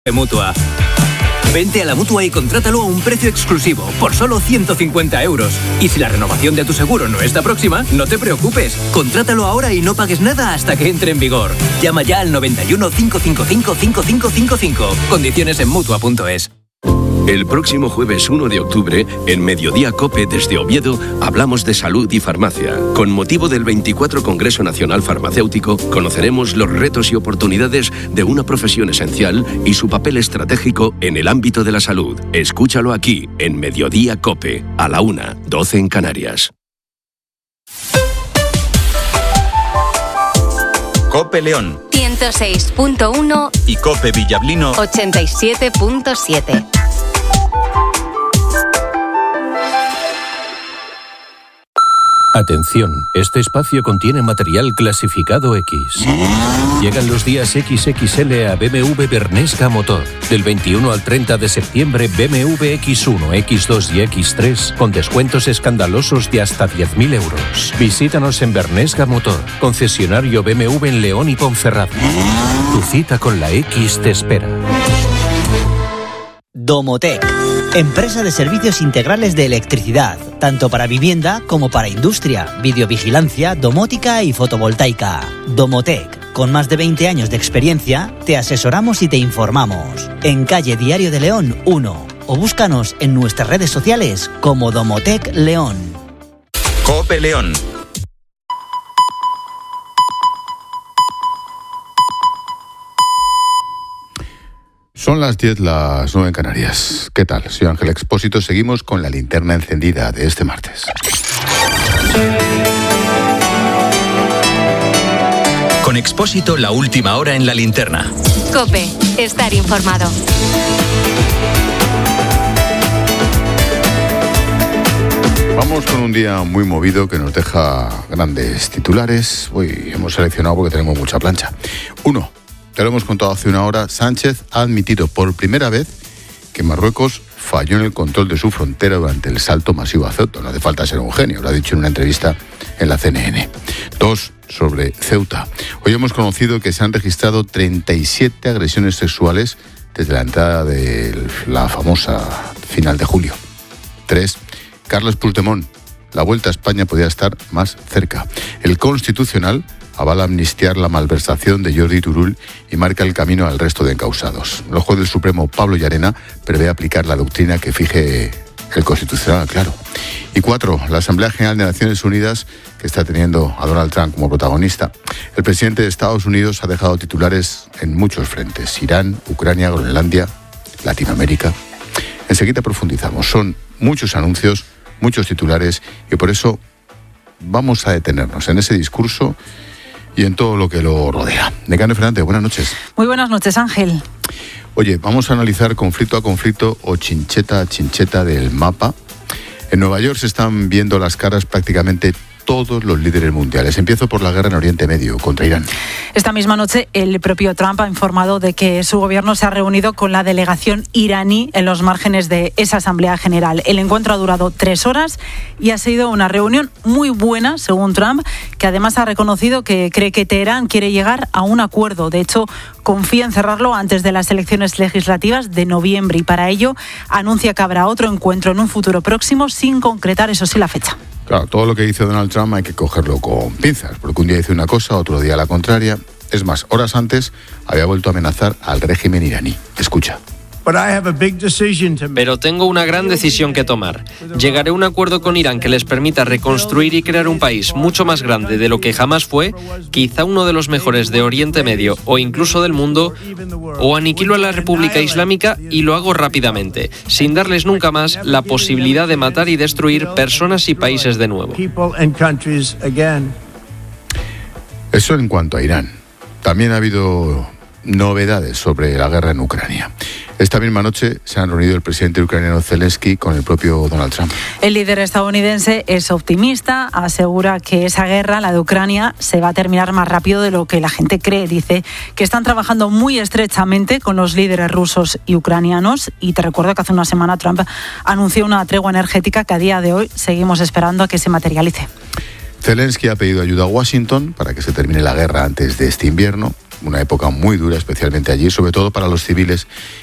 de Mutua. Vente a la Mutua y contrátalo a un precio exclusivo, por solo 150 euros. Y si la renovación de tu seguro no está próxima, no te preocupes. Contrátalo ahora y no pagues nada hasta que entre en vigor. Llama ya al 91 555 5555. Condiciones en Mutua.es. El próximo jueves 1 de octubre, en Mediodía COPE desde Oviedo, hablamos de salud y farmacia. Con motivo del 24 Congreso Nacional Farmacéutico, conoceremos los retos y oportunidades de una profesión esencial y su papel estratégico en el ámbito de la salud. Escúchalo aquí, en Mediodía COPE, a la 1:12 en Canarias. COPE León 106.1 y COPE Villablino 87.7. Atención, este espacio contiene material clasificado X. Llegan los días XXL a BMW Bernesga Motor. Del 21 al 30 de septiembre, BMW X1, X2 y X3 con descuentos escandalosos de hasta 10.000 euros. Visítanos en Bernesga Motor, concesionario BMW en León y Ponferrada. Tu cita con la X te espera. Domotec, empresa de servicios integrales de electricidad, tanto para vivienda como para industria, videovigilancia, domótica y fotovoltaica. Domotec, con más de 20 años de experiencia, te asesoramos y te informamos. En calle Diario de León 1 o búscanos en nuestras redes sociales como Domotec León. COPE León. Son las 10, las 9 en Canarias. ¿Qué tal? Soy Ángel Expósito. Seguimos con la linterna encendida de este martes. Con Expósito, la última hora en la linterna. COPE, estar informado. Vamos con un día muy movido que nos deja grandes titulares. Hoy hemos seleccionado porque tenemos mucha plancha. 1. Te lo hemos contado hace una hora. Sánchez ha admitido por primera vez que Marruecos falló en el control de su frontera durante el salto masivo a Ceuta. No hace falta ser un genio, lo ha dicho en una entrevista en la CNN. 2. Sobre Ceuta. Hoy hemos conocido que se han registrado 37 agresiones sexuales desde la entrada de la famosa final de julio. 3. Carles Puigdemont. La vuelta a España podría estar más cerca. El Constitucional avala amnistiar la malversación de Jordi Turull y marca el camino al resto de encausados. El juez del Supremo, Pablo Llarena, prevé aplicar la doctrina que fije el Constitucional, claro. Y 4, la Asamblea General de Naciones Unidas, que está teniendo a Donald Trump como protagonista. El presidente de Estados Unidos ha dejado titulares en muchos frentes: Irán, Ucrania, Groenlandia, Latinoamérica. Enseguida profundizamos. Son muchos anuncios, muchos titulares, y por eso vamos a detenernos en ese discurso y en todo lo que lo rodea. Nekane Fernández, buenas noches. Muy buenas noches, Ángel. Oye, vamos a analizar conflicto a conflicto o chincheta a chincheta del mapa. En Nueva York se están viendo las caras prácticamente todos los líderes mundiales. Empiezo por la guerra en Oriente Medio contra Irán. Esta misma noche el propio Trump ha informado de que su gobierno se ha reunido con la delegación iraní en los márgenes de esa Asamblea General. El encuentro ha durado 3 horas y ha sido una reunión muy buena, según Trump, que además ha reconocido que cree que Teherán quiere llegar a un acuerdo. De hecho, confía en cerrarlo antes de las elecciones legislativas de noviembre y para ello anuncia que habrá otro encuentro en un futuro próximo sin concretar, eso sí, la fecha. Claro, todo lo que dice Donald Trump hay que cogerlo con pinzas, porque un día dice una cosa, otro día la contraria. Es más, horas antes había vuelto a amenazar al régimen iraní. Escucha. Pero tengo una gran decisión que tomar. Llegaré a un acuerdo con Irán que les permita reconstruir y crear un país mucho más grande de lo que jamás fue, quizá uno de los mejores de Oriente Medio o incluso del mundo, o aniquilo a la República Islámica y lo hago rápidamente, sin darles nunca más la posibilidad de matar y destruir personas y países de nuevo. Eso en cuanto a Irán. También ha habido novedades sobre la guerra en Ucrania. Esta misma noche se han reunido el presidente ucraniano Zelensky con el propio Donald Trump. El líder estadounidense es optimista, asegura que esa guerra, la de Ucrania, se va a terminar más rápido de lo que la gente cree. Dice que están trabajando muy estrechamente con los líderes rusos y ucranianos y te recuerdo que hace una semana Trump anunció una tregua energética que a día de hoy seguimos esperando a que se materialice. Zelensky ha pedido ayuda a Washington para que se termine la guerra antes de este invierno. una época muy dura, especialmente allí, sobre todo para los civiles